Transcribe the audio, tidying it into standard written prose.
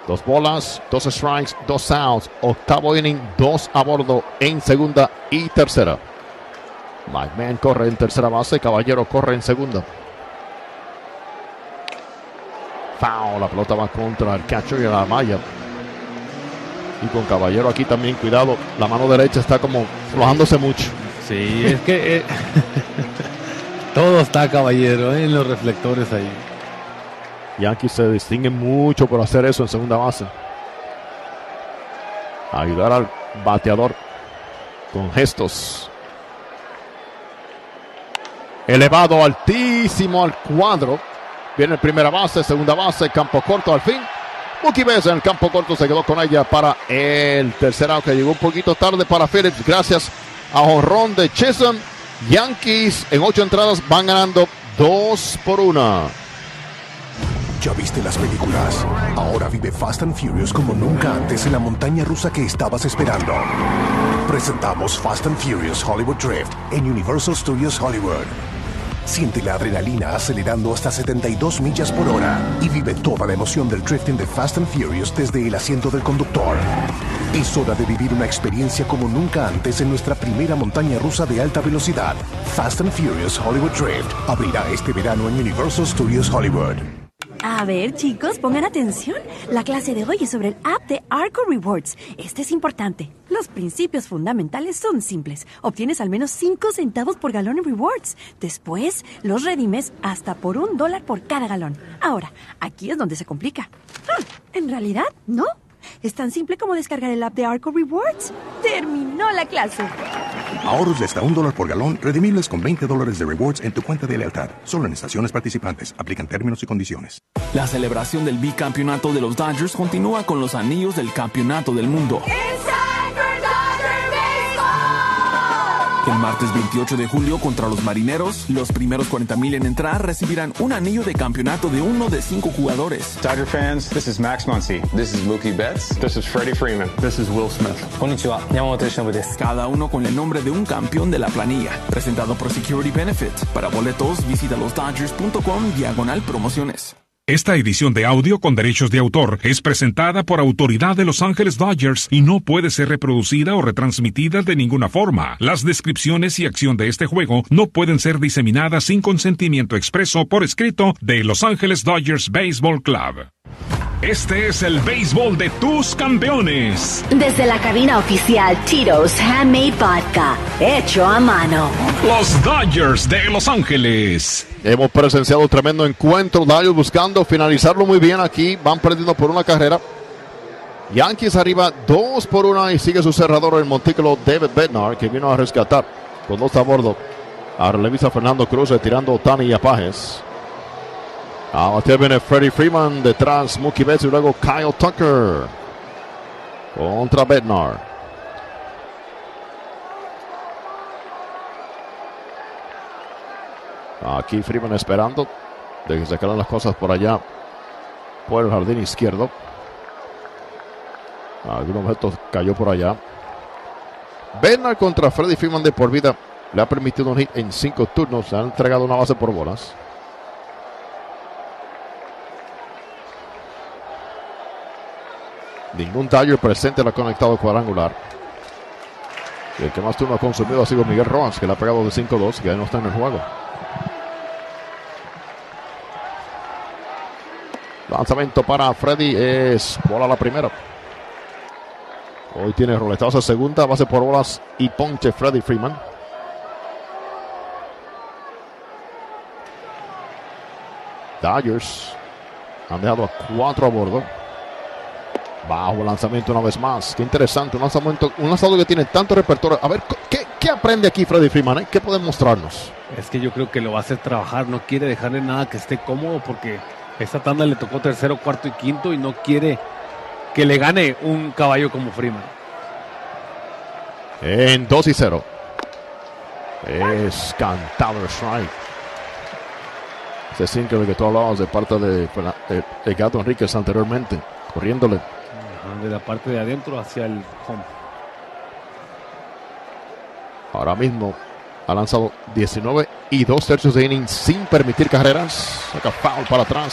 2 bolas, 2 strikes, 2 outs. Octavo inning, 2 a bordo en segunda y tercera. Mike Mann corre en tercera base, Caballero corre en segunda. Foul, la pelota va contra el catcher y la malla. Y con Caballero aquí también, cuidado, la mano derecha está como flojándose mucho. Sí, es que todo está Caballero en los reflectores ahí. Yankees se distinguen mucho por hacer eso en segunda base. Ayudar al bateador con gestos. Elevado altísimo al cuadro. Viene el primera base, segunda base, campo corto al fin. Mookie Betts en el campo corto se quedó con ella para el tercer out, que llegó un poquito tarde para Phillips. Gracias a jonrón de Chisholm. Yankees en 8 entradas van ganando 2-1. ¿Ya viste las películas? Ahora vive Fast and Furious como nunca antes en la montaña rusa que estabas esperando. Presentamos Fast and Furious Hollywood Drift en Universal Studios Hollywood. Siente la adrenalina acelerando hasta 72 millas por hora y vive toda la emoción del drifting de Fast and Furious desde el asiento del conductor. Es hora de vivir una experiencia como nunca antes en nuestra primera montaña rusa de alta velocidad. Fast and Furious Hollywood Drift abrirá este verano en Universal Studios Hollywood. A ver, chicos, pongan atención. La clase de hoy es sobre el app de Arco Rewards. Este es importante. Los principios fundamentales son simples. Obtienes al menos 5 centavos por galón en rewards. Después, los redimes hasta por $1 por cada galón. Ahora, aquí es donde se complica. En realidad, no. Es tan simple como descargar el app de Arco Rewards. ¡Terminó la clase! Ahorros de hasta $1 por galón, redimibles con $20 de rewards en tu cuenta de lealtad. Solo en estaciones participantes. Aplican términos y condiciones. La celebración del bicampeonato de los Dodgers continúa con los anillos del campeonato del mundo. El martes 28 de julio contra los Marineros, los primeros 40,000 en entrar recibirán un anillo de campeonato de uno de 5 jugadores. Dodger fans, this is Max Muncy. This is Mookie Betts. This is Freddie Freeman. This is Will Smith. Konnichiwa, Yamamoto Yoshinobu desu. Cada uno con el nombre de un campeón de la planilla. Presentado por Security Benefit. Para boletos, visita losdodgers.com/promociones. Esta edición de audio con derechos de autor es presentada por autoridad de Los Ángeles Dodgers y no puede ser reproducida o retransmitida de ninguna forma. Las descripciones y acción de este juego no pueden ser diseminadas sin consentimiento expreso por escrito de Los Ángeles Dodgers Baseball Club. Este es el béisbol de tus campeones. Desde la cabina oficial Tito's Handmade Vodka, hecho a mano. Los Dodgers de Los Ángeles. Hemos presenciado un tremendo encuentro. Dodgers buscando finalizarlo muy bien aquí. Van perdiendo por una carrera. Yankees arriba 2-1 y sigue su cerrador el montículo David Bednar, que vino a rescatar con 2 a bordo a relevista Fernando Cruz, retirando Ohtani y Apajes. Ahora viene Freddie Freeman, detrás Mookie Betts y luego Kyle Tucker contra Bednar. Aquí Freeman esperando de que se quedan las cosas por allá por el jardín izquierdo. Algún objeto cayó por allá. Bednar contra Freddie Freeman de por vida. Le ha permitido un hit en 5 turnos. Se han entregado una base por bolas. Ningún Dodger presente le ha conectado cuadrangular. Y el que más turno ha consumido ha sido Miguel Rojas, que le ha pegado de 5-2, que ya no está en el juego. Lanzamiento para Freddy es bola a la primera. Hoy tiene roletados a segunda, base por bolas y ponche Freddie Freeman. Dodgers han dejado a 4 a bordo. Bajo lanzamiento una vez más. Qué interesante, un lanzador que tiene tanto repertorio. A ver, ¿qué aprende aquí Freddie Freeman? ¿Qué puede mostrarnos? Es que yo creo que lo va a hacer trabajar. No quiere dejarle nada que esté cómodo porque esta tanda le tocó tercero, cuarto y quinto y no quiere que le gane un caballo como Freeman. En 2-0. Es cantado el strike. Ese single que tú hablabas de parte de Gato Enríquez anteriormente, corriéndole. De la parte de adentro hacia el home. Ahora mismo ha lanzado 19 y 2/3 de inning sin permitir carreras. Saca foul para atrás.